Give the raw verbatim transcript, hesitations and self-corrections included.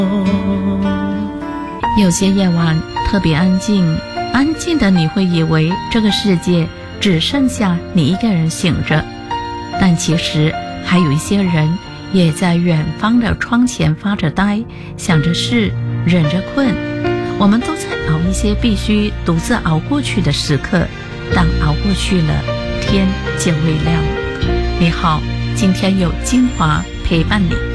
有些夜晚特别安静，安静的你会以为这个世界只剩下你一个人醒着，但其实还有一些人也在远方的窗前发着呆，想着事，忍着困。我们都在熬一些必须独自熬过去的时刻，当熬过去了，天就会亮。你好，今天有精华陪伴你。